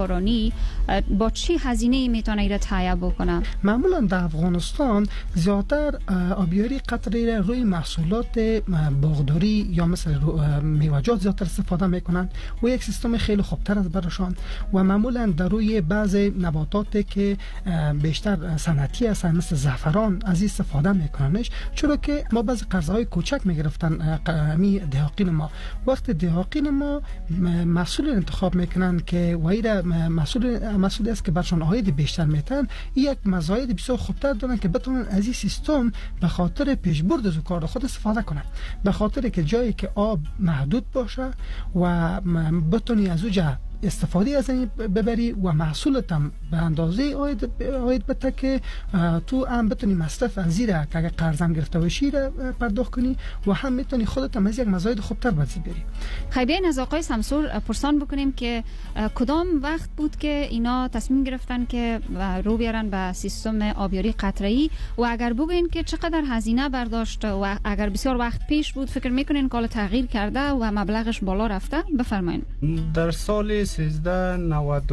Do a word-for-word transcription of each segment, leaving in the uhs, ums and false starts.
بارانی با چی هزینه میتونه ایره تهیه بکنه؟ معمولا در افغانستان زیادتر آبیاری قطره‌ای را روی محصولات باغداری یا مثل میوه‌جات زیادتر استفاده میکنند و یک سیستم خیلی خوبتر از براشان و معمولا در روی بعضی نباتاتی که بیشتر صنعتی هستند مثل زعفران از این استفاده میکننش، چرا که ما بعضی قرضهای کوچک میگرفتن می دهاقین ما. وقت دهاقین ما محصول انتخاب میکنن که وایره محصول محصولی است که برشان عاید بیشتر میتن، یک مزاید بسیار خوبتر دارن که بتونن از این سیستم به خاطر پیشبرد از کار خود استفاده کنن، به خاطر که جایی که آب محدود باشه و بتونی از اونجا استفاده از این ببری و محصولت هم به اندازه آید آید بده که تو هم بتونی مصرف از زیره که اگر قرضم گرفته باشی را پرداخت کنی و هم میتونی خودت هم از یک مزاید خوبتر بازی بری. خیلی بیاین از آقای سمسور پرسان بکنیم که کدام وقت بود که اینا تصمیم گرفتن که رو بیارن به سیستم آبیاری قطره‌ای و اگر بگین که چقدر هزینه برداشت و اگر بسیار وقت پیش بود فکر میکنین که تغییر کرده و مبلغش بالا رفته؟ بفرمایید. در سال سیزده نود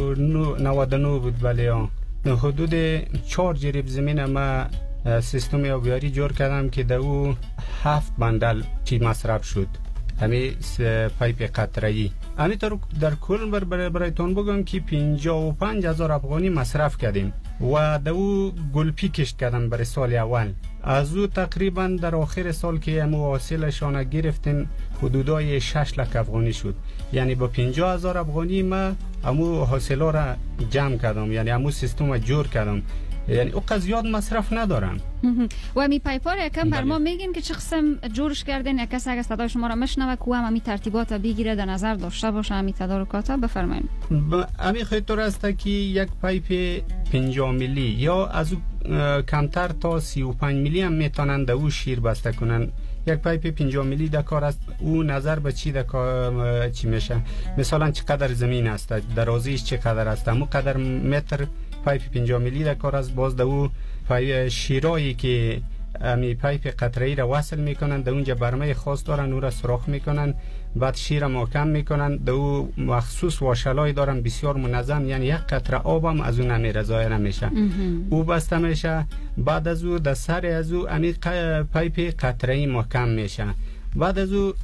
و نه بود، ولی حدود چهار جریب زمین ما سیستم آبیاری جور کردم که در او هفت بندل چی مصرف شد، همین پایپ قطره‌ای. همینطور در کل بر برایتون بگم که پنجاه و پنج هزار افغانی مصرف کردیم و در او گلپی کشت کردم برای سال اول. از او تقریبا در آخر سال که امو حاصلشان گرفتیم حدودای شش لک افغانی شد، یعنی با پنجاه هزار افغانی ما امو حاصلا را جمع کردم، یعنی امو سیستم را جور کردم، یعنی او زیاد مصرف ندارم. و می پایپار یکم بر ما میگین که چه قسم جورش کردین؟ یک کس اگه صدای شما را مشنوه که هم می ترتیبات بگیره در نظر داشته باشه همی تدارکات بفرمایید. امی خیطور است که یک پایپ پنجاه میلی یا از او کمتر تا سی و پنج میلی هم میتونن در او شیر بسته کنن. یک پایپ پنجاه میلی در کار است، او نظر به چی در کار چی میشه، مثلا چقدر زمین است، درازیش چقدر است، همون قدر متر پایپ پنجاه میلی در کار است. باز در او پایپ شیرایی که امی پایپ قطره‌ای را وصل میکنن، در اونجا برمه خاص دارن، او را سوراخ میکنن، بعد شیر محکم میکنن، در او مخصوص واشلای دارن بسیار منظم، یعنی یک قطره آب هم از اون نمیره، ضایع نمیشه، او بسته میشه. بعد از او در سر از او امی پایپ قطره‌ای محکم میشه، بعد از او